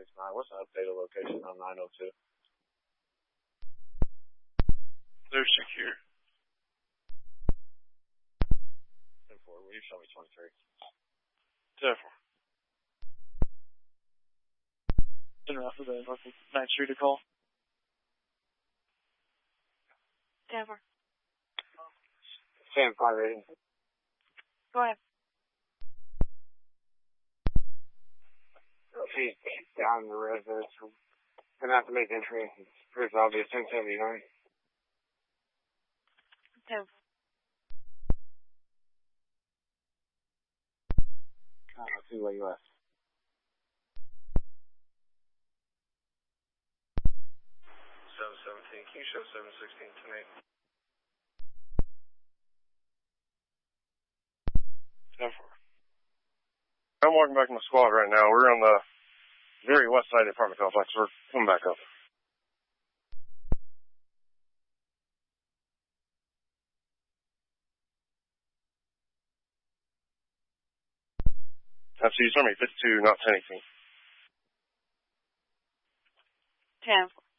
769. What's the updated location on 902? They're secure. 10-4, will you show me 23? 10-4. Enough of the local 9th Street to call. 10-4. Sam 580. Go ahead. She's down in the residence. Gonna have to make entry. It's pretty obvious. 1079. 10-4. Let's see what you left. 717. Can you show 716 tonight? 10-4. I'm walking back in the squad right now. We're on the very west side of the apartment complex. We're coming back up. That's you told me 52, not 1018. 10-4.